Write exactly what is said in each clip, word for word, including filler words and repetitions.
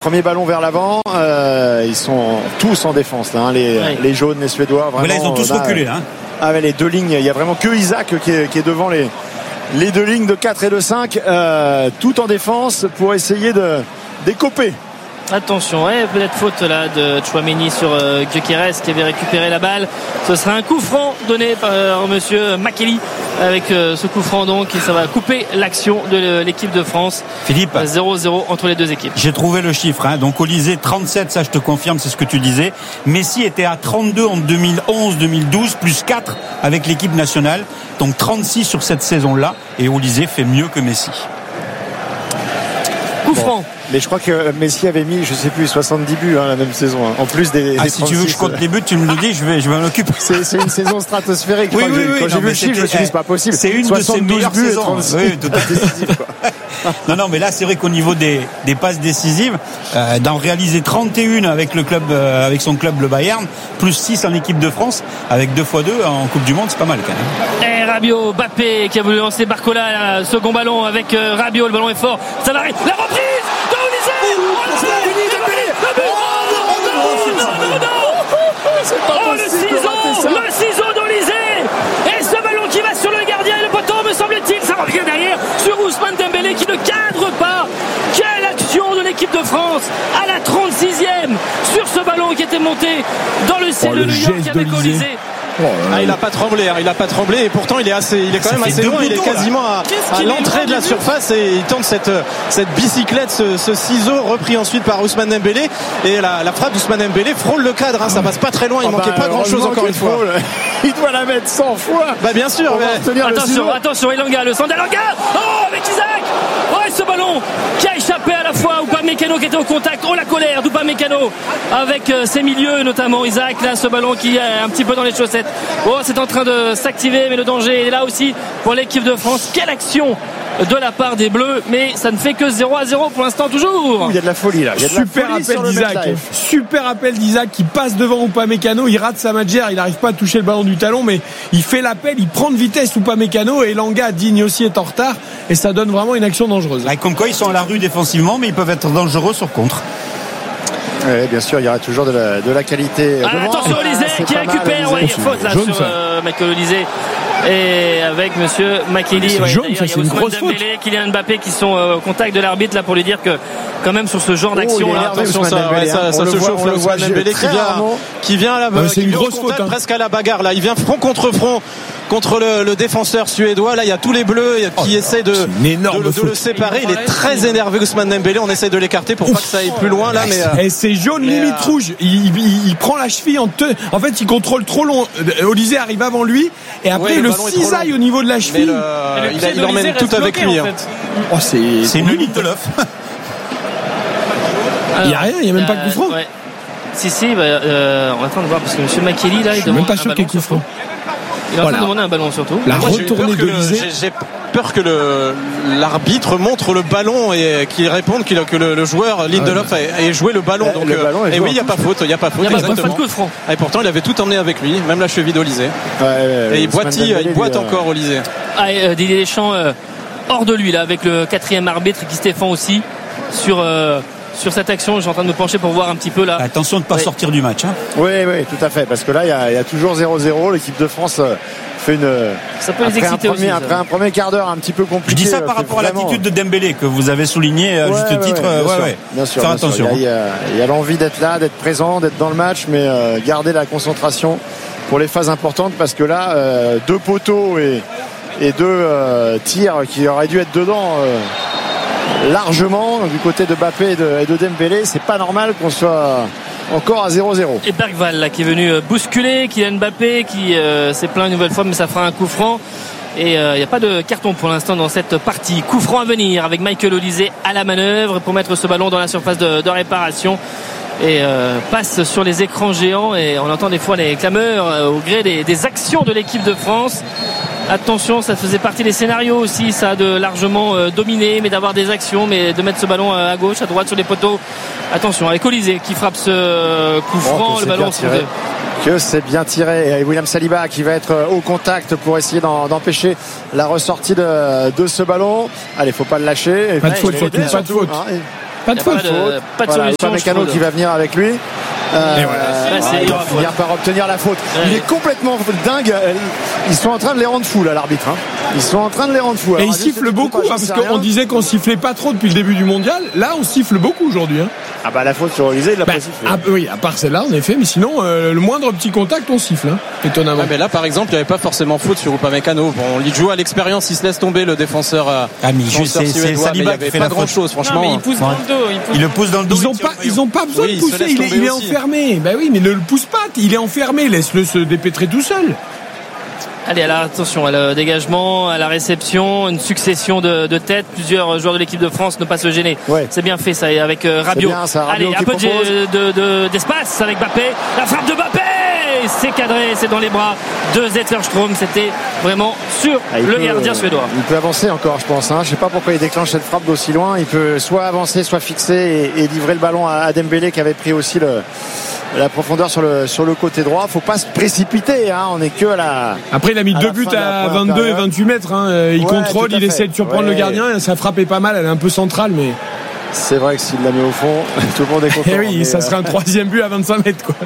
premier ballon vers l'avant. Euh, ils sont tous en défense là, hein, les, ouais. les jaunes, les Suédois. Vraiment, mais là ils ont tous reculé là. Hein. Ah mais les deux lignes, il y a vraiment que Isaac qui est, qui est devant les, les deux lignes de quatre et de cinq, euh, tout en défense pour essayer de décoper. Attention, ouais, peut-être faute là de Tchouaméni sur euh, Gyökeres qui avait récupéré la balle. Ce sera un coup franc donné par euh, monsieur Makeli avec euh, ce coup franc donc et ça va couper l'action de l'équipe de France. Philippe, zéro zéro entre les deux équipes. J'ai trouvé le chiffre, hein. Donc Olysée trente-sept, ça je te confirme, c'est ce que tu disais. Messi était à trente-deux en deux mille onze deux mille douze, plus quatre avec l'équipe nationale, donc trente-six sur cette saison-là et Olysée fait mieux que Messi. Coup franc. Bon. Mais je crois que Messi avait mis, je sais plus, soixante-dix buts hein, la même saison. Hein. En plus des. Ah, des si tu veux que je compte les buts, tu me le dis, je vais, je vais m'en occuper. C'est, c'est une saison stratosphérique. Oui, oui, oui, quand oui, j'ai non, vu le chiffre, je me suis dit, c'est pas possible. C'est une de ses meilleures buts saisons. Oui, tout à fait. Non, non, mais là, c'est vrai qu'au niveau des, des passes décisives, euh, d'en réaliser trente et un avec le club, euh, avec son club, le Bayern, plus six en équipe de France, avec deux fois deux en Coupe du Monde, c'est pas mal quand même. Et Rabiot, Mbappé qui a voulu lancer Barcola, second ballon avec euh, Rabiot, le ballon est fort. Ça va, la reprise de Olysée. Oh, le ciseau, le ciseau d'Olysée et ce ballon qui va sur le gardien et le poteau me semble-t-il, ça revient derrière sur Ousmane Dembélé qui ne cadre pas. Quelle action de l'équipe de France à la trente-sixième sur ce ballon qui était monté dans le ciel oh, de New York avec Olysée. Oh, ah, il a pas tremblé, hein, il a pas tremblé et pourtant il est assez, il est quand ça même assez loin, il est quasiment à, à l'entrée de la surface et il tente cette, cette bicyclette, ce, ce ciseau repris ensuite par Ousmane Dembélé et la, la frappe d'Ousmane Dembélé frôle le cadre, hein, ça passe pas très loin, il oh manquait bah, pas grand chose encore une fois. Il doit la mettre cent fois. Bah bien sûr. Mais... Attention, attention, Elanga, le centre d'Elanga. Oh avec Isaac. Oh ce ballon qui a échappé à la fois Upamecano qui était au contact. Oh la colère d'Upamecano avec euh, ses milieux notamment Isaac là, ce ballon qui est un petit peu dans les chaussettes. Oh c'est en train de s'activer mais le danger est là aussi pour l'équipe de France. Quelle action de la part des Bleus, mais ça ne fait que zéro à zéro pour l'instant toujours. Il y a de la folie là. Il y a de super la folie appel d'Isaac. Super appel d'Isaac qui passe devant Upamecano. Il rate sa magère. Il n'arrive pas à toucher le ballon du talon, mais il fait l'appel. Il prend de vitesse Upamecano et Elanga, Digne aussi est en retard et ça donne vraiment une action dangereuse. Là, comme quoi ils sont à la rue défensivement, mais ils peuvent être dangereux sur contre. Oui, bien sûr, il y aura toujours de la, de la qualité. Ah, attention Olysée ah, qui récupère. Ouais, il y a faute là jaune, sur euh, Michael Olysée. Et avec monsieur Makeli, c'est ouais, jaune, ça, il y a Ousmane Dembélé, Kylian Mbappé qui sont euh, au contact de l'arbitre là pour lui dire que quand même sur ce genre d'action oh, là, attention ça, ouais, ça, ça se voit, chauffe là Ousmane Dembélé qui vient, qui vient à la, ouais, qui une vient grosse au contact, faute, hein. presque à la bagarre là, il vient front contre front contre le, le défenseur suédois. Là, il y a tous les bleus qui oh, essaient de, de, de, de le séparer. Il est très énervé Ousmane Dembélé. On essaie de l'écarter pour Ouf. pas que ça aille plus loin là, mais euh, et c'est jaune mais limite euh... rouge. Il, il, il prend la cheville en te... en fait, il contrôle trop long. Olysée arrive avant lui et après ouais, le, le cisaille au niveau de la cheville. Le, le il, il emmène tout avec lui. En fait. Oh, c'est c'est une limite de l'off. Il n'y a rien, il n'y a même pas de coup franc. Ouais. Si, si, bah, euh, on va attendre de voir parce que M. Makeli là, il demande. Même pas sûr qu'il y ait coup franc. Il est en train de demander un ballon surtout. La Moi, retournée de l'Olysée. J'ai peur que le, l'arbitre montre le ballon et qu'il réponde qu'il, que le, le joueur Lindelof ah, ait joué le ballon. Euh, donc, le ballon et oui, il n'y a pas faute. Il n'y a pas faute. Il n'y a pas de coup de franc. Et pourtant, il avait tout emmené avec lui, même la cheville d'Olysée. Ouais, ouais, et il boite, il boite euh... encore Olysée. Ah, et, euh, Didier Deschamps euh, hors de lui là, avec le quatrième arbitre qui se défend aussi sur. Euh, Sur cette action, je suis en train de me pencher pour voir un petit peu là. Attention de ne pas ouais. sortir du match. Hein. Oui, oui, tout à fait. Parce que là, il y, y a toujours zéro zéro. L'équipe de France fait une. Ça peut les exciter un premier, aussi. Après un premier quart d'heure un petit peu compliqué. Je dis ça par rapport vraiment... à l'attitude de Dembélé que vous avez souligné à ouais, juste ouais, titre. Ouais, bien, ouais, sûr, ouais. bien sûr. Faire bien attention. Sûr. Il y a, il y a l'envie d'être là, d'être présent, d'être dans le match, mais euh, garder la concentration pour les phases importantes parce que là, euh, deux poteaux et, et deux euh, tirs qui auraient dû être dedans. Euh, largement du côté de Mbappé et de, et de Dembélé, c'est pas normal qu'on soit encore à zéro zéro. Et Bergval là qui est venu bousculer Kylian Mbappé qui euh, s'est plaint une nouvelle fois mais ça fera un coup franc et il euh, n'y a pas de carton pour l'instant dans cette partie. Coup franc à venir avec Michael Olysée à la manœuvre pour mettre ce ballon dans la surface de, de réparation et euh, passe sur les écrans géants et on entend des fois les clameurs euh, au gré des, des actions de l'équipe de France. Attention, ça faisait partie des scénarios aussi, ça de largement euh, dominer, mais d'avoir des actions, mais de mettre ce ballon à gauche, à droite sur les poteaux. Attention, avec Olysée qui frappe ce coup franc, oh, le ballon tiré. Que c'est bien tiré. Et William Saliba qui va être au contact pour essayer d'en, d'empêcher la ressortie de, de ce ballon. Allez, faut pas le lâcher. Pas de faute, surtout, pas de faute. Hein, Pas de faute. Pas de, pas de voilà, solution. Upamecano qui va venir avec lui. Euh, Et voilà. euh, Là, c'est- il va finir par obtenir la faute. Ouais. Il est complètement dingue. Ils sont en train de les rendre fous là, l'arbitre. Hein. Ils sont en train de les rendre fous. Et Alors, il siffle je sais beaucoup, pas, j'en hein, parce sais qu'on rien. disait qu'on sifflait pas trop depuis le début du mondial. Là, on siffle beaucoup aujourd'hui. Hein. Ah bah la faute sur Olysée, il l'a Bah, pas sifflé. ah, oui, à part celle-là, en effet, mais sinon, euh, le moindre petit contact, on siffle, hein, étonnamment. Ouais, mais là, par exemple, il n'y avait pas forcément faute sur Upamecano. Bon, il joue à l'expérience, il se laisse tomber le défenseur. euh, Ah, mais défenseur juste, c'est- c'est suédois, mais il n'y Saliba qui avait fait pas la grand faute. chose, franchement. Non, mais il pousse dans le dos. Il, pousse Il le pousse dans le dos. Ils ont il tire pas, le ils ont pas besoin Oui, de il se pousser. laisse Il est, tomber il est aussi. enfermé. Ben oui, mais ne le pousse pas. Il est enfermé. Laisse-le se dépêtrer tout seul. Allez, alors attention, à le dégagement, à la réception, une succession de, de têtes, plusieurs joueurs de l'équipe de France ne pas se gêner. Ouais. C'est bien fait ça, et avec euh, Rabiot. bien, ça, Rabiot Allez, qui un peu de- propose. de- de- d'espace avec Mbappé. La frappe de Mbappé, c'est cadré, c'est dans les bras de Zetterstrom. C'était vraiment sur Ah, il le peut- gardien suédois. Il peut avancer encore, je pense. Hein. Je sais pas pourquoi il déclenche cette frappe d'aussi loin. Il peut soit avancer, soit fixer et, et livrer le ballon à, à Dembélé qui avait pris aussi le, la profondeur sur le, sur le côté droit. Faut pas se précipiter. Hein. On est que à la. Après, il a mis À deux la buts fin de la à première vingt-deux et période. vingt-huit mètres. Hein. Euh, Il Ouais, contrôle, tout à il fait. essaie de surprendre Ouais. le gardien. Sa frappe est pas mal. Elle est un peu centrale, mais. C'est vrai que s'il la met au fond, tout le monde est content. Eh oui, mais, ça euh, serait un troisième but à vingt-cinq mètres, quoi.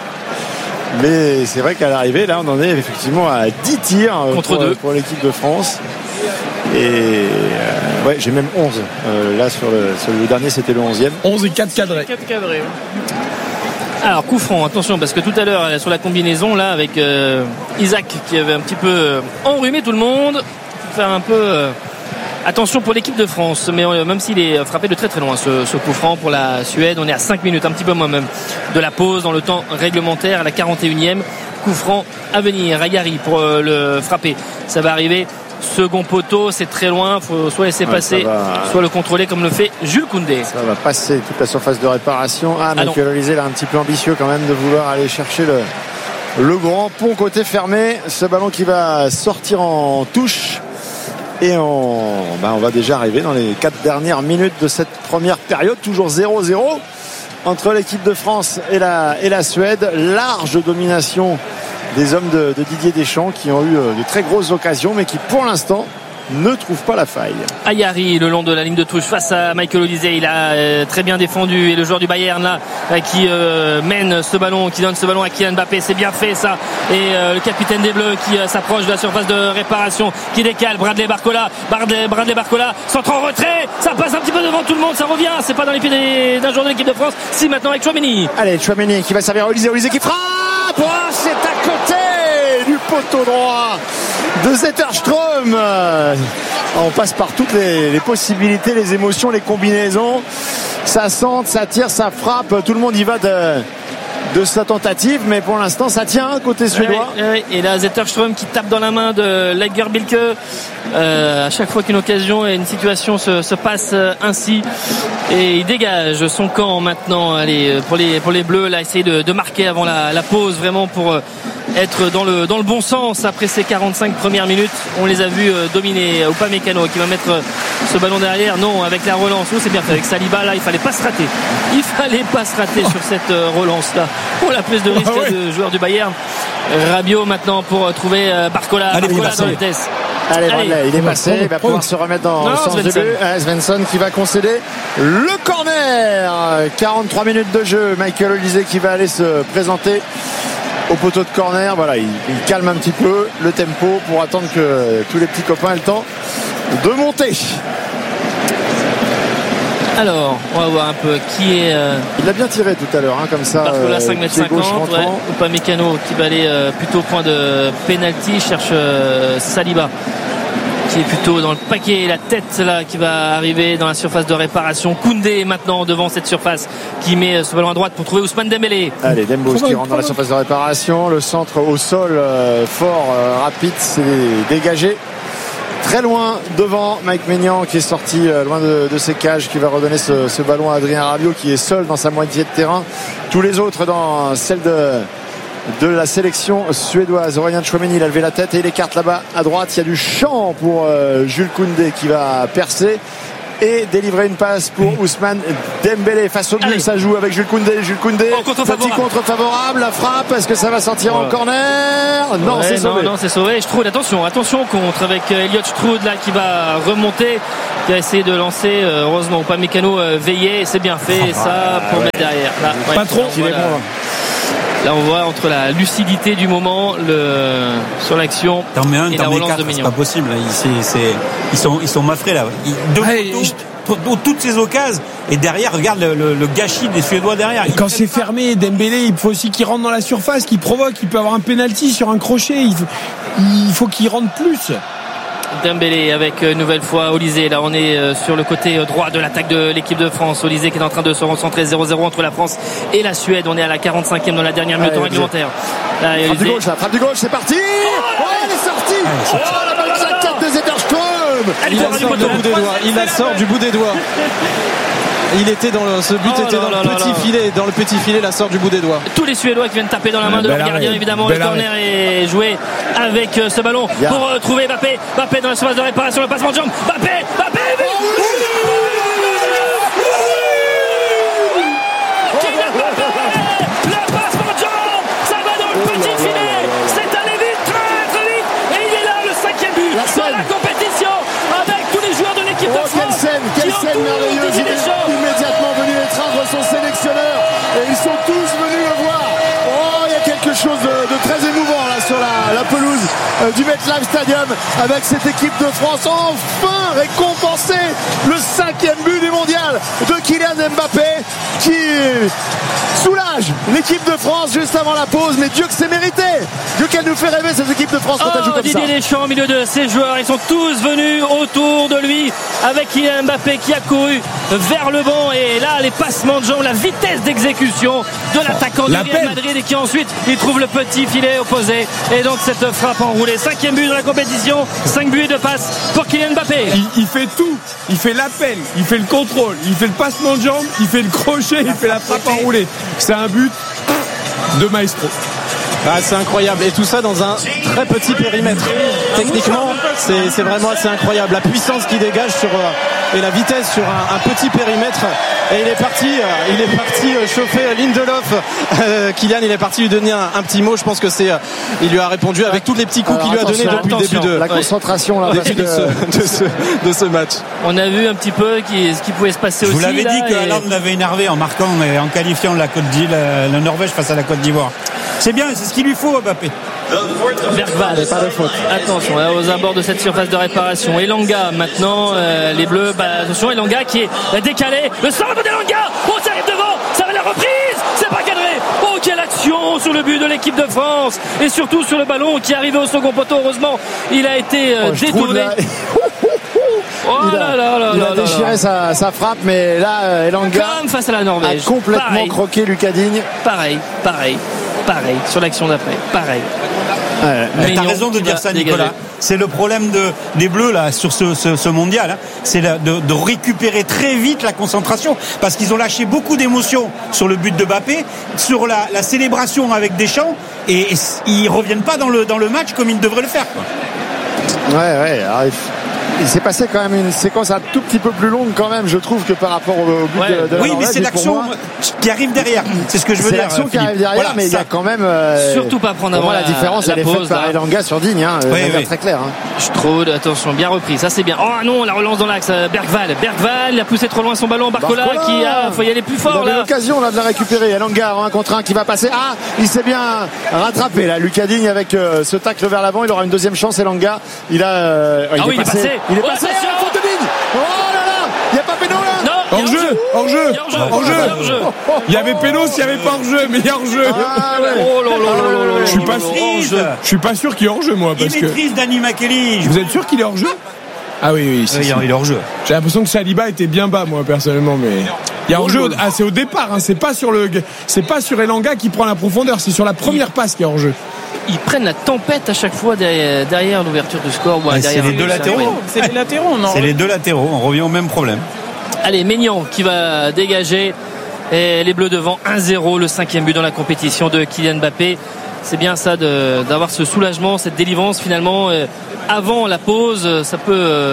Mais c'est vrai qu'à l'arrivée, là, on en est effectivement à dix tirs euh, Contre pour, deux. pour l'équipe de France. Et euh, ouais, j'ai même onze. Euh, là, sur le, sur le dernier, c'était le onzième. onze et quatre cadrés. Alors coup franc, attention, parce que tout à l'heure sur la combinaison là avec euh, Isaac qui avait un petit peu euh, enrhumé tout le monde, faut faire un peu euh, attention pour l'équipe de France, mais euh, même s'il est frappé de très très loin ce, ce coup franc pour la Suède, on est à cinq minutes, un petit peu moins même de la pause dans le temps réglementaire, à la quarante et unième, coup franc à venir, Ayari pour euh, le frapper, ça va arriver. Second poteau, c'est très loin, faut soit laisser Ouais, passer, ça va. soit le contrôler comme le fait Jules Koundé. Ça va passer toute la surface de réparation. Ah, Ah Michael Olysée, là, un petit peu ambitieux quand même de vouloir aller chercher le, le grand pont côté fermé. Ce ballon qui va sortir en touche. Et on, ben, on va déjà arriver dans les quatre dernières minutes de cette première période. Toujours zéro zéro entre l'équipe de France et la, et la Suède. Large domination des hommes de, de Didier Deschamps qui ont eu de très grosses occasions mais qui pour l'instant ne trouvent pas la faille. Ayari le long de la ligne de touche face à Michael Olysée, il a euh, très bien défendu, et le joueur du Bayern là euh, qui euh, mène ce ballon, qui donne ce ballon à Kylian Mbappé, c'est bien fait ça, et euh, le capitaine des Bleus qui euh, s'approche de la surface de réparation, qui décale Bradley Barcola, Bradley, Bradley Barcola centre en retrait, ça passe un petit peu devant tout le monde, ça revient, c'est pas dans les pieds des- d'un joueur de l'équipe de France, si maintenant avec Chouameni. Allez, Chouameni qui va servir à Olysée, Olysée qui frappe. Oh, c'est à côté du poteau droit de Zetterstrom. On passe par toutes les, les possibilités, les émotions, les combinaisons. Ça centre, ça tire, ça frappe. Tout le monde y va de, de sa tentative, mais pour l'instant ça tient côté suédois. Ouais, ouais, et là Zetterström qui tape dans la main de Lagerbilke euh, à chaque fois qu'une occasion et une situation se, se passe euh, ainsi, et il dégage son camp maintenant. Allez, pour les pour les Bleus là, essayer de, de marquer avant la, la pause, vraiment pour euh, être dans le dans le bon sens après ces quarante-cinq premières minutes. On les a vus euh, dominer. Upamecano qui va mettre euh, ce ballon derrière, non, avec la relance. Oh, c'est bien fait avec Saliba, là il fallait pas se rater, il fallait pas se rater sur cette euh, relance là. Oh, la prise de risque Ah ouais. de joueur du Bayern. Rabiot maintenant pour trouver euh, Barcola. Allez, Barcola il est dans le passé. test. Allez, Allez. Bradley, il est Prends-le, passé, il va prends-le, pouvoir prends-le. se remettre dans Non, le sens du Svensson. but. Ah, Svensson qui va concéder le corner. quarante-trois minutes de jeu. Michael Olysée qui va aller se présenter au poteau de corner. Voilà, il, il calme un petit peu le tempo pour attendre que tous les petits copains aient le temps de monter. Alors, on va voir un peu qui est euh, Il l'a bien tiré tout à l'heure, hein, comme ça. Barcola, euh, cinq mètres pied gauche cinquante. Ouais. rentrant. Upamecano qui va aller euh, plutôt au point de penalty, cherche euh, Saliba qui est plutôt dans le paquet, la tête là qui va arriver dans la surface de réparation. Koundé maintenant devant cette surface qui met ce ballon à droite pour trouver Ousmane Dembélé. Allez, Dembos Trop qui bon, rentre dans la trop surface de réparation. Le centre au sol, euh, fort, euh, rapide, c'est dégagé. Très loin devant Mike Maignan qui est sorti euh, loin de, de ses cages, qui va redonner ce, ce ballon à Adrien Rabiot qui est seul dans sa moitié de terrain. Tous les autres dans celle de, de la sélection suédoise. Aurélien Chouameni, il a levé la tête et il écarte là-bas à droite. Il y a du champ pour euh, Jules Koundé qui va percer. et délivrer une passe pour Ousmane Dembélé face au but. Ça joue avec Jules Koundé. Jules Koundé, oh, contre petit contre favorable. La frappe, est-ce que ça va sortir ouais. en corner? Non, ouais, c'est sauvé. Non, non, c'est sauvé. Stroud, attention, attention contre avec Elliot Stroud là qui va remonter, qui a essayé de lancer. Heureusement, Upamecano euh, veillait, c'est bien fait. Et ça pour ouais. mettre derrière. Là, ouais, Patron, voilà. Là, on voit entre la lucidité du moment le, sur l'action t'en mets un, et t'en la mets relance quatre, de Mignon. C'est pas possible. Ils, c'est, c'est, ils sont, ils sont mafrés là. Ils, deux hey, photos, toutes ces occasions et derrière, regarde le, le, le gâchis des Suédois derrière. Quand c'est fermé, Dembélé, il faut aussi qu'il rentre dans la surface, qu'il provoque. Il peut avoir un penalty sur un crochet. Il faut, il faut qu'il rentre plus. Dembélé avec une nouvelle fois Olysée. Là on est sur le côté droit de l'attaque de l'équipe de France. Olysée qui est en train de se recentrer. Zéro zéro entre la France et la Suède. On est à la quarante-cinquième dans la dernière minute réglementaire. Là, frappe du gauche, là, frappe du gauche, c'est parti. Oh, elle est sortie. Oh, la balle claquette de Zetterström. Il la sort du bout des doigts. Il la sort du bout des doigts. Il était dans le, ce but oh était dans là le là petit là filet, dans le petit filet, la sort du bout des doigts. Tous les Suédois qui viennent taper dans la main de leur gardien, arrêt. Évidemment. Belle le corner arrêt. Est joué avec ce ballon yeah. pour euh, trouver Mbappé. Mbappé dans la surface de réparation, le passement de jambe. Mbappé, Mbappé. Le passement de jambe, ça va dans le petit filet. C'est allé vite, très très vite. Et il est là, le cinquième but dans la compétition avec tous les joueurs de l'équipe oh, de France. Quelle scène, quelle scène merveilleuse. Il est immédiatement venu étreindre son sélectionneur et ils sont tous venus le voir. Oh, il y a quelque chose de, de très émouvant là sur la, la pelouse euh, du MetLife Stadium avec cette équipe de France enfin récompensée. Le cinquième but du mondial de Kylian Mbappé qui soulage l'équipe de France juste avant la pause. Mais Dieu que c'est mérité. Dieu qu'elle nous fait rêver cette équipe de France quand oh, elle joue comme Didier ça. Didier Deschamps au milieu de ses joueurs, ils sont tous venus autour de lui avec Kylian Mbappé qui a couru vers le banc et là les passements de jambes, la vitesse d'exécution de l'attaquant du Real Madrid et qui ensuite il trouve le petit filet opposé et donc cette frappe enroulée. Cinquième but de la compétition, cinq buts de passe pour Kylian Mbappé. Il, il fait tout, il fait l'appel, il fait le contrôle, il fait le passement de jambes, il fait le crochet, il fait la frappe enroulée. C'est un but de maestro. Ah, c'est incroyable et tout ça dans un très petit périmètre. Techniquement, c'est, c'est vraiment assez incroyable la puissance qu'il dégage sur euh, et la vitesse sur un, un petit périmètre. Et il est parti, euh, il est parti euh, chauffer Lindelof. Euh, Kylian, il est parti lui donner un, un petit mot. Je pense que c'est, euh, il lui a répondu avec tous les petits coups qu'il lui a donnés depuis le début de la concentration là, depuis de, ce, de, ce, de ce match. On a vu un petit peu qui, ce qui pouvait se passer Je aussi. Je vous l'avais dit que Haaland et... l'avait énervé en marquant et en qualifiant la Côte d'Ivoire, la, la Norvège face à la Côte d'Ivoire. C'est bien, c'est ce qu'il lui faut, Mbappé. Bergvall, pas de faute. Attention, là, aux abords de cette surface de réparation. Elanga, maintenant, euh, les Bleus, bah, attention, Elanga qui est décalé. Le centre d'Elanga, oh, ça arrive devant, ça va la reprise, c'est pas cadré. Oh, quelle action sur le but de l'équipe de France et surtout sur le ballon qui est arrivé au second poteau. Heureusement, il a été euh, oh, détourné. Oh il a, là là là il a là déchiré là. Sa, sa frappe, mais là, Elanga comme face à la Norvège, a complètement pareil. croqué Lucas Digne. Pareil, pareil, pareil, sur l'action d'après, pareil. Ouais, mais t'as raison de dire ça, Nicolas. Dégager. C'est le problème de, des Bleus là sur ce, ce, ce mondial, hein. C'est la, de, de récupérer très vite la concentration parce qu'ils ont lâché beaucoup d'émotions sur le but de Mbappé, sur la, la célébration avec Deschamps et, et ils reviennent pas dans le dans le match comme ils devraient le faire, quoi. Ouais, ouais. Alors, il s'est passé quand même une séquence un tout petit peu plus longue quand même, je trouve, que par rapport au but ouais. de, de la Oui, Norvège, mais c'est l'action moi, qui arrive derrière. C'est ce que je veux c'est dire. C'est l'action Philippe. qui arrive derrière, voilà, mais ça. Il y a quand même euh, surtout pas prendre avant la, la différence. La elle pause, est faite par Elanga sur Digne, hein, oui, oui. Très clair. Hein. Stroud, attention, bien repris, ça c'est bien. Oh non, la relance dans l'axe. Bergvall, Bergvall, il a poussé trop loin son ballon. Barcola, Barcola qui a, faut y aller plus fort. Il avait là. l'occasion là de la récupérer. Elanga en un contre un qui va passer. Ah, il s'est bien rattrapé là. Lucas Digne avec euh, ce tacle vers l'avant, il aura une deuxième chance. Elanga, il a, euh, il, ah est oui, passé, il est passé. Il est passé. Oh, oh là là, il n'y a pas péno là. Non, hors jeu, hors jeu, hors jeu. Il y avait péno s'il n'y avait pas hors jeu, mais il y a hors jeu. Ah ouais. Oh là là là là là. Je suis pas sûr. Je suis pas sûr qu'il est hors jeu moi parce il que. Il maîtrise Dani Makeli. Vous êtes sûr qu'il est hors jeu? Ah oui, oui, oui, il est hors jeu. J'ai l'impression que Saliba était bien bas, moi, personnellement, mais. Il y a hors jeu. Ah, c'est au départ, hein. C'est pas sur le, c'est pas sur Elanga qui prend la profondeur, c'est sur la première passe qui est hors jeu. Ils prennent la tempête à chaque fois derrière, derrière l'ouverture du score. Ouais, c'est les deux latéraux. Ouais. C'est les latéraux, non? C'est les deux latéraux. On revient au même problème. Allez, Maignan qui va dégager. Et les Bleus devant un zéro, le cinquième but dans la compétition de Kylian Mbappé. C'est bien ça de, d'avoir ce soulagement, cette délivrance finalement. Euh, avant la pause, ça peut euh,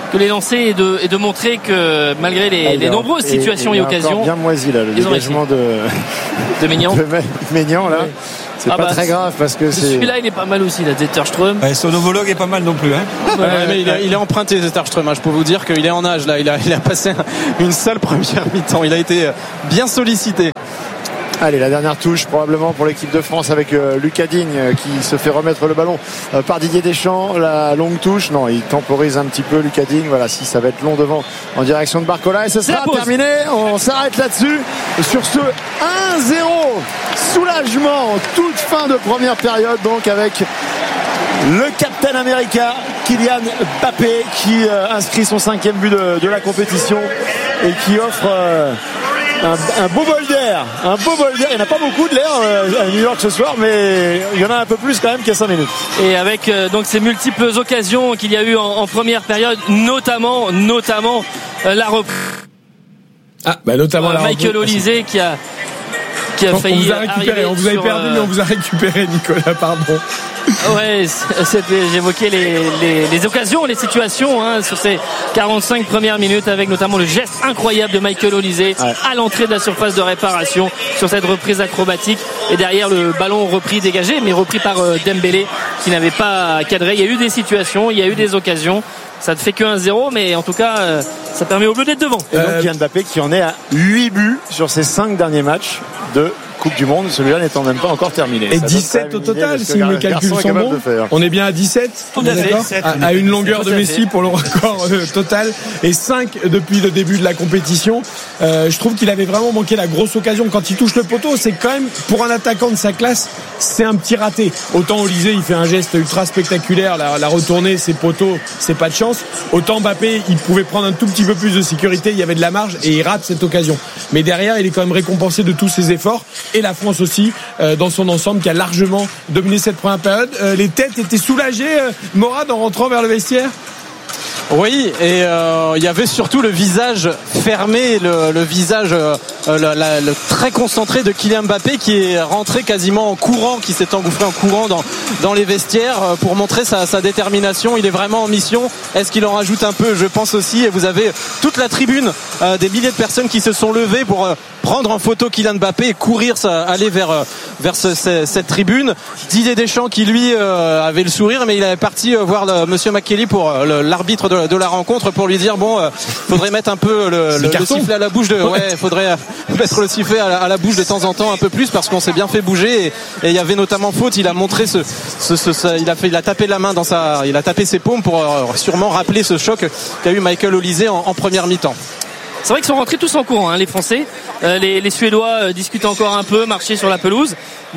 que les lancer et de, et de montrer que malgré les, ah, les nombreuses et, situations et, et, et occasions, bien moisi là, le dégagement de de Maignan, de Maignan là. Oui. C'est ah pas bah, très grave parce que c'est... celui-là il est pas mal aussi, la Zetterström. Ouais, son homologue est pas mal non plus hein. Ouais, ouais, mais il, est, il est emprunté Zetterström, hein. Je peux vous dire qu'il est en âge là, il a, il a passé une sale première mi-temps, il a été bien sollicité. Allez, la dernière touche probablement pour l'équipe de France avec euh, Lucas Digne euh, qui se fait remettre le ballon euh, par Didier Deschamps. La longue touche, non, il temporise un petit peu Lucas Digne. Voilà, si ça va être long devant en direction de Barcola et ce sera terminé. On s'arrête là-dessus sur ce un zéro. Soulagement en toute fin de première période donc avec le Captain America Kylian Mbappé qui euh, inscrit son cinquième but de, de la compétition et qui offre euh, Un, un beau bol d'air, un beau bol d'air. Il n'y en a pas beaucoup de l'air euh, à New York ce soir, mais il y en a un peu plus quand même qu'il y a cinq minutes. Et avec euh, donc ces multiples occasions qu'il y a eu en, en première période, notamment, notamment euh, la reprise. Ah, bah notamment euh, la Michael Olysée qui a qui a on, failli. On vous a récupéré, on vous avait perdu, euh... mais on vous a récupéré, Nicolas. Pardon. Ouais, j'évoquais les, les, les occasions, les situations hein, sur ces quarante-cinq premières minutes avec notamment le geste incroyable de Michael Olysée ouais. à l'entrée de la surface de réparation sur cette reprise acrobatique et derrière le ballon repris dégagé mais repris par euh, Dembélé qui n'avait pas cadré. Il y a eu des situations, il y a eu des occasions. Ça ne fait que un zéro mais en tout cas euh, ça permet au bleu d'être devant. Et donc Kylian Mbappé qui en est à huit buts sur ses cinq derniers matchs de Coupe du Monde, celui-là n'étant même pas encore terminé. Et ça dix-sept au total, si mes calculs sont bons. On est bien à dix-sept, on est d'accord à, à une longueur de Messi pour le record euh, total et cinq depuis le début de la compétition. Euh, je trouve qu'il avait vraiment manqué la grosse occasion quand il touche le poteau. C'est quand même, pour un attaquant de sa classe, c'est un petit raté. Autant Olysée, il fait un geste ultra spectaculaire, la, la retournée, ses poteaux, c'est pas de chance. Autant Mbappé, il pouvait prendre un tout petit peu plus de sécurité, il y avait de la marge et il rate cette occasion. Mais derrière, il est quand même récompensé de tous ses efforts. Et la France aussi euh, dans son ensemble qui a largement dominé cette première période. Euh, les têtes étaient soulagées, euh, Morad, en rentrant vers le vestiaire. Oui, et euh, il y avait surtout le visage fermé, le, le visage euh, le, la, le très concentré de Kylian Mbappé qui est rentré quasiment en courant, qui s'est engouffré en courant dans, dans les vestiaires euh, pour montrer sa, sa détermination. Il est vraiment en mission. Est-ce qu'il en rajoute un peu? Je pense aussi. Et vous avez toute la tribune, euh, des milliers de personnes qui se sont levées pour euh, prendre en photo Kylian Mbappé et courir, ça, aller vers, euh, vers ce, ce, cette tribune. Didier Deschamps qui lui euh, avait le sourire, mais il avait parti euh, voir le, Monsieur McKelly pour euh, le, l'arbitre de de la rencontre pour lui dire bon euh, faudrait mettre un peu le, le, le sifflet à la bouche de ouais faudrait mettre le sifflet à la, à la bouche de temps en temps un peu plus parce qu'on s'est bien fait bouger et il y avait notamment faute. Il a montré ce, ce, ce, ce il a fait il a tapé la main dans sa il a tapé ses paumes pour euh, sûrement rappeler ce choc qu'a eu Michael Olysée en, en première mi-temps. C'est vrai qu'ils sont rentrés tous en courant, hein, les Français. Euh, les, les Suédois euh, discutent encore un peu, marcher sur la pelouse,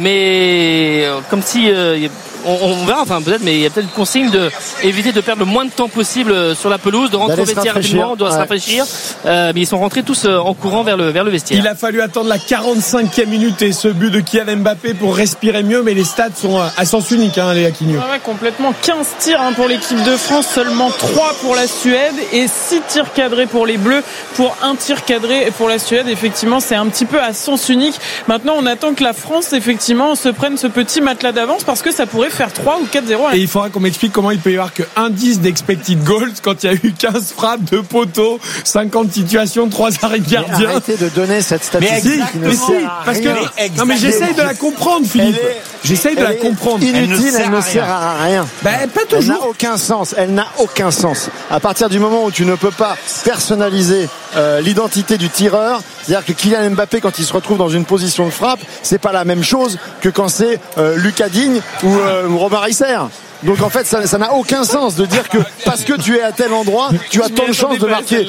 mais euh, comme si euh, on, on verra, enfin peut-être, mais il y a peut-être une consigne de éviter de perdre le moins de temps possible sur la pelouse, de rentrer au vestiaire rapidement, de ouais. se rafraîchir. Euh, mais ils sont rentrés tous en courant vers le vers le vestiaire. Il a fallu attendre la quarante-cinquième minute et ce but de Kylian Mbappé pour respirer mieux, mais les stats sont à sens unique, hein, les Aquino. Ouais, ouais, complètement. quinze tirs hein, pour l'équipe de France, seulement trois pour la Suède et six tirs cadrés pour les Bleus, pour un tir cadré pour la Suède. Effectivement, c'est un petit peu à sens unique. Maintenant, on attend que la France, effectivement, se prenne ce petit matelas d'avance parce que ça pourrait faire trois ou quatre zéro. Et il faudra qu'on m'explique comment il peut y avoir que un dix d'expected goals quand il y a eu quinze frappes, deux poteaux, cinquante situations, trois arrêts de gardien. Arrêtez de donner cette statistique qui ne sert à parce rien. Que, non mais j'essaye de la comprendre, Philippe. J'essaye de la comprendre. Inutile, elle ne sert à rien. Ben, pas toujours. Elle n'a aucun sens. Elle n'a aucun sens. À partir du moment où tu ne peux pas personnaliser euh, l'identité du tireur, c'est-à-dire que Kylian Mbappé, quand il se retrouve dans une position de frappe, c'est pas la même chose que quand c'est euh, Lucas Digne ou, euh, ou Robin Risser. Donc en fait ça, ça n'a aucun sens de dire que parce que tu es à tel endroit tu as tant de chances de marquer.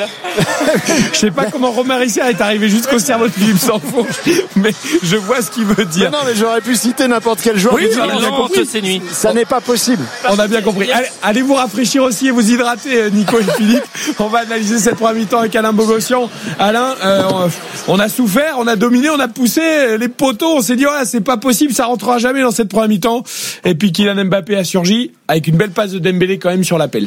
Je sais pas comment Romain Risser est arrivé jusqu'au cerveau de Philippe Sanfon, mais je vois ce qu'il veut dire. Non, non mais j'aurais pu citer n'importe quel joueur. Oui, on a bien compris. Nuit. Ça n'est pas possible. On a bien compris. Allez, allez vous rafraîchir aussi et vous hydrater, Nico et Philippe. On va analyser cette première mi-temps avec Alain Bogossian. Alain, euh, on a souffert, on a dominé, on a poussé les poteaux. On s'est dit ouais, c'est pas possible, ça rentrera jamais dans cette première mi-temps. Et puis Kylian Mbappé a surgi avec une belle passe de Dembélé quand même sur l'appel.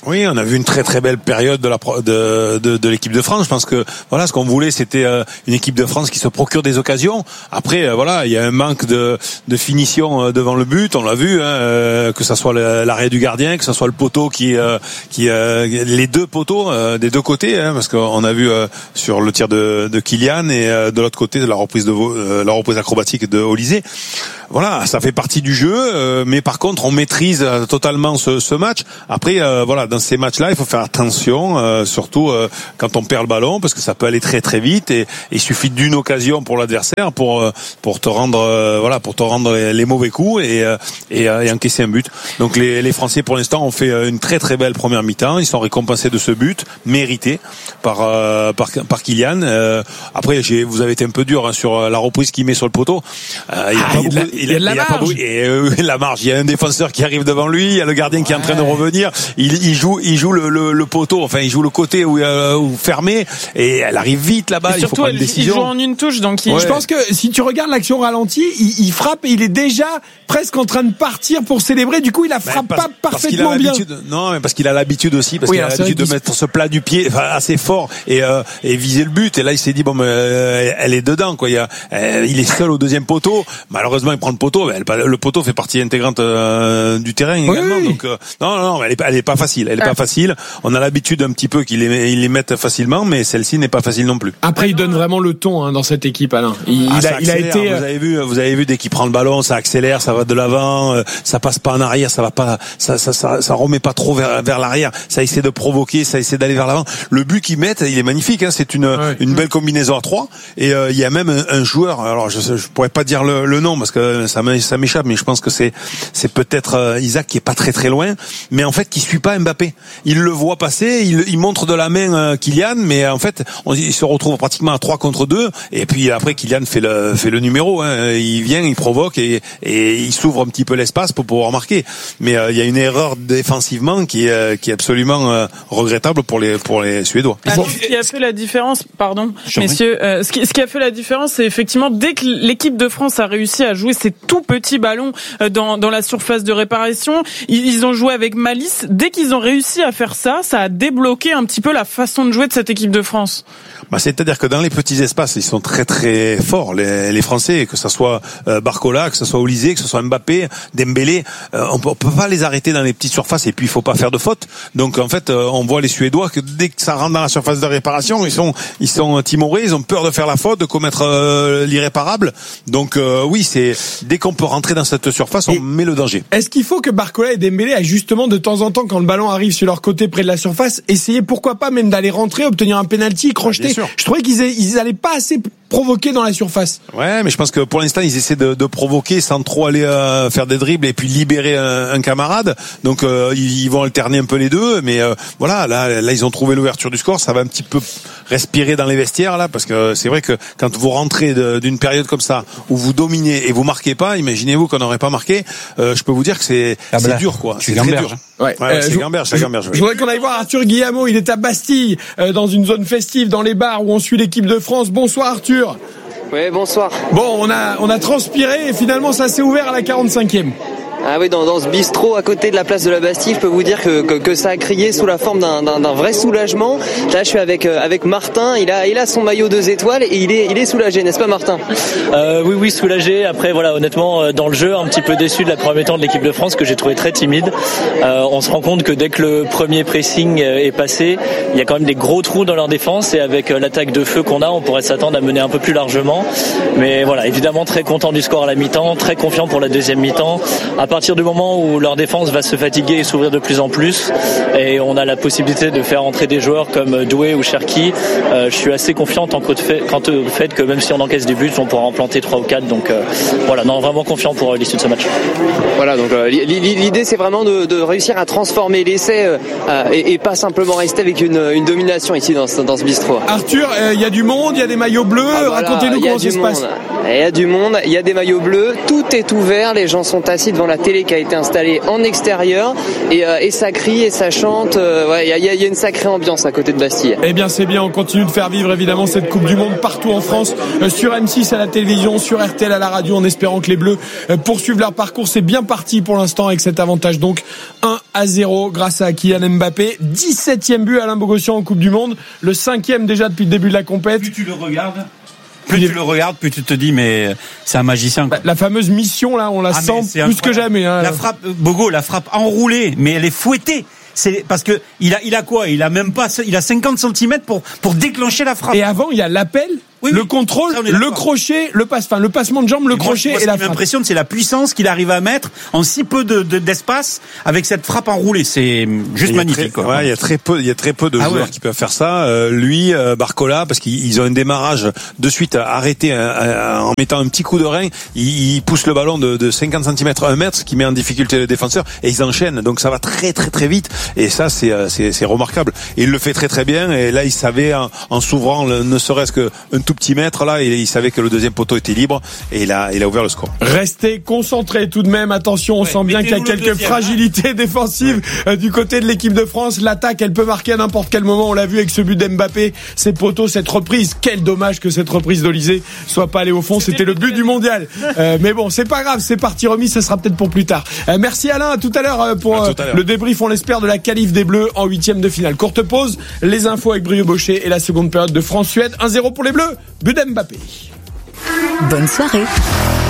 Oui, on a vu une très très belle période de la de de, de l'équipe de France. Je pense que voilà, ce qu'on voulait, c'était euh, une équipe de France qui se procure des occasions. Après, euh, voilà, il y a un manque de de finition euh, devant le but. On l'a vu, hein, euh, que ça soit le, l'arrêt du gardien, que ça soit le poteau qui euh, qui euh, les deux poteaux euh, des deux côtés, hein, parce qu'on a vu euh, sur le tir de de Kylian et euh, de l'autre côté de la reprise de euh, la reprise acrobatique de Olysée. Voilà, ça fait partie du jeu, euh, mais par contre, on maîtrise euh, totalement ce, ce match. Après, euh, voilà, dans ces matchs-là, il faut faire attention, euh, surtout euh, quand on perd le ballon, parce que ça peut aller très très vite. Et, et il suffit d'une occasion pour l'adversaire pour euh, pour te rendre, euh, voilà, pour te rendre les, les mauvais coups et, euh, et et encaisser un but. Donc les, les Français, pour l'instant, ont fait une très très belle première mi-temps. Ils sont récompensés de ce but mérité par euh, par par Kylian. Euh, après, j'ai, vous avez été un peu dur hein, sur la reprise qu'il met sur le poteau. Euh, il y a ah, pas il beaucoup. La... Il, il, y a de la il y a marge. Pas, et euh, la marge. Il y a un défenseur qui arrive devant lui, il y a le gardien qui est en train de revenir. Il, il joue, il joue le, le, le poteau. Enfin, il joue le côté où, euh, où fermé et elle arrive vite là-bas. Il faut prendre une décision. Il joue en une touche, donc il... ouais. Je pense que si tu regardes l'action ralentie, il, il frappe et il est déjà presque en train de partir pour célébrer. Du coup, il la frappe ben, parce, pas parfaitement bien. Non, mais parce qu'il a l'habitude aussi, parce oui, qu'il a l'habitude de mettre ce plat du pied, enfin, assez fort et, euh, et viser le but. Et là, il s'est dit bon, mais, euh, elle est dedans, quoi. Il, y a, euh, il est seul au deuxième poteau. Malheureusement, il prend le poteau. Mais elle, le poteau fait partie intégrante euh, du terrain oui, également. Oui. Donc euh, non, non, non, elle est, elle est pas facile. Elle est ah. pas facile. On a l'habitude un petit peu qu'ils les, ils les mettent facilement, mais celle-ci n'est pas facile non plus. Après, il donne vraiment le ton hein, dans cette équipe, Alain. Il, ah, il, a, il a été. Vous avez vu, vous avez vu dès qu'il prend le ballon, ça accélère, ça va de l'avant, euh, ça passe pas en arrière, ça va pas, ça, ça, ça, ça remet pas trop vers, vers l'arrière. Ça essaie de provoquer, ça essaie d'aller vers l'avant. Le but qu'ils mettent, il est magnifique. Hein, c'est une, ouais. une belle combinaison à trois. Et euh, il y a même un, un joueur. Alors, je, je pourrais pas dire le, le nom parce que ça, ça m'échappe, mais je pense que c'est, c'est peut-être euh, Isaac qui est pas très très loin, mais en fait qui suit pas Mbappé. Il le voit passer, il, il montre de la main euh, Kylian, mais en fait, on, il se retrouve pratiquement à trois contre deux. Et puis après, Kylian fait le fait le numéro. Hein. Il vient, il provoque et, et il s'ouvre un petit peu l'espace pour pouvoir marquer. Mais euh, il y a une erreur défensivement qui est euh, qui est absolument euh, regrettable pour les pour les Suédois. Ah, ce qui a fait la différence, pardon, messieurs, euh, ce qui ce qui a fait la différence, c'est effectivement dès que l'équipe de France a réussi à jouer ces tout petits ballons dans dans la surface de réparation, ils, ils ont joué avec malice. Dès qu'ils ont réussi à faire ça, ça a débloqué un petit peu la façon de jouer de cette équipe de France. Bah, c'est-à-dire que dans les petits espaces, ils sont très très forts, les, les Français, que ce soit euh, Barcola, que ce soit Olysée, que ce soit Mbappé, Dembélé, euh, on, peut, on peut pas les arrêter dans les petites surfaces et puis il faut pas faire de fautes. Donc en fait, euh, on voit les Suédois que dès que ça rentre dans la surface de réparation, ils sont ils sont timorés, ils ont peur de faire la faute, de commettre euh, l'irréparable. Donc euh, oui, c'est dès qu'on peut rentrer dans cette surface, on et met le danger. Est-ce qu'il faut que Barcola et Dembélé aillent justement de temps en temps, quand le ballon arrive sur leur côté près de la surface, essayer pourquoi pas même d'aller rentrer, obtenir un penalty, crocheter. Ah, je trouvais qu'ils ils allaient pas assez provoquer dans la surface. Ouais, mais je pense que pour l'instant ils essaient de, de provoquer sans trop aller euh, faire des dribbles et puis libérer un, un camarade. Donc euh, ils, ils vont alterner un peu les deux, mais euh, voilà, là, là ils ont trouvé l'ouverture du score. Ça va un petit peu respirer dans les vestiaires là, parce que c'est vrai que quand vous rentrez de, d'une période comme ça où vous dominez et vous marquez pas, imaginez-vous qu'on n'aurait pas marqué. Euh, je peux vous dire que c'est, ah c'est bah, dur quoi. C'est très dur. Ouais, ouais euh, c'est Gamberge, c'est Gamberge. Je voudrais qu'on aille voir Arthur Guillemot. Il est à Bastille, euh, dans une zone festive, dans les bars où on suit l'équipe de France. Bonsoir Arthur. Oui, bonsoir. Bon, on a on a transpiré et finalement ça s'est ouvert à la quarante-cinquième. Ah oui, dans, dans ce bistrot à côté de la place de la Bastille, je peux vous dire que, que, que ça a crié sous la forme d'un, d'un, d'un vrai soulagement. Là, je suis avec, euh, avec Martin. Il a, il a son maillot deux étoiles et il est, il est soulagé, n'est-ce pas, Martin ? euh, Oui, oui, soulagé. Après, voilà, honnêtement, dans le jeu, un petit peu déçu de la première mi-temps de l'équipe de France que j'ai trouvé très timide. Euh, on se rend compte que dès que le premier pressing est passé, il y a quand même des gros trous dans leur défense et avec l'attaque de feu qu'on a, on pourrait s'attendre à mener un peu plus largement. Mais voilà, évidemment, très content du score à la mi-temps, très confiant pour la deuxième mi-temps. À partir du moment où leur défense va se fatiguer et s'ouvrir de plus en plus et on a la possibilité de faire entrer des joueurs comme Doué ou Cherki, euh, je suis assez confiant quant au fait, quant au fait que même si on encaisse du but, on pourra en planter trois ou quatre. Donc euh, voilà, non, vraiment confiant pour l'issue de ce match. Voilà, donc euh, l'idée c'est vraiment de, de réussir à transformer l'essai euh, et, et pas simplement rester avec une, une domination ici dans, dans ce bistrot. Arthur, il euh, y a du monde, il y a des maillots bleus, ah, voilà, racontez-nous comment ça se passe. Il y a du monde, il y a des maillots bleus, tout est ouvert, les gens sont assis devant la télé qui a été installée en extérieur et, euh, et ça crie et ça chante. Euh, ouais, il y a, y a une sacrée ambiance à côté de Bastille. Eh bien c'est bien, on continue de faire vivre évidemment cette Coupe du Monde partout en France, euh, sur M six à la télévision, sur R T L à la radio, en espérant que les Bleus euh, poursuivent leur parcours. C'est bien parti pour l'instant avec cet avantage donc un à zéro grâce à Kylian Mbappé. dix-septième but Alain Bogossian en Coupe du Monde, le cinquième déjà depuis le début de la compète. Plus tu le regardes, plus tu le regardes, plus tu te dis mais c'est un magicien. Bah, la fameuse mission là, on la ah, sent plus que jamais. Hein. La frappe, Bogo, la frappe enroulée, mais elle est fouettée. C'est parce que il a, il a quoi? Il a même pas, il a cinquante centimètres pour pour déclencher la frappe. Et avant, il y a l'appel. Oui, le oui. contrôle, ça, le crochet, le passe, enfin le passement de jambe, le et crochet moi, moi, et la frappe. Ce qui m'impressionne, c'est la puissance qu'il arrive à mettre en si peu de, de d'espace avec cette frappe enroulée. C'est juste magnifique. Très, ouais, il y a très peu, il y a très peu de ah joueurs ouais. qui peuvent faire ça. Euh, lui, euh, Barcola, parce qu'ils ont un démarrage de suite arrêté euh, en mettant un petit coup de rein, il, il pousse le ballon de, de cinquante centimètres à un mètre, ce qui met en difficulté le défenseur, et ils enchaînent. Donc ça va très très très vite. Et ça, c'est c'est, c'est remarquable. Et il le fait très très bien. Et là, il savait en, en s'ouvrant, le, ne serait-ce que un tout petit mètre là. Et il savait que le deuxième poteau était libre et il a, il a ouvert le score. Restez concentrés tout de même. Attention, on ouais, sent bien qu'il y a quelques deuxième, fragilités hein. défensives ouais. du côté de l'équipe de France. L'attaque, elle peut marquer à n'importe quel moment. On l'a vu avec ce but d'Mbappé, ces poteaux, cette reprise. Quel dommage que cette reprise d'Olysée soit pas allée au fond. C'était, C'était le but du mondial. euh, mais bon, c'est pas grave, c'est parti remis. Ce sera peut-être pour plus tard. Euh, merci Alain. À tout à l'heure pour euh, le débrief, on l'espère, de la qualif des Bleus en huitième de finale. Courte pause. Les infos avec Brieux Bochet et la seconde période de France-Suède. un zéro pour les Bleus. But d'Mbappé. Bonne soirée.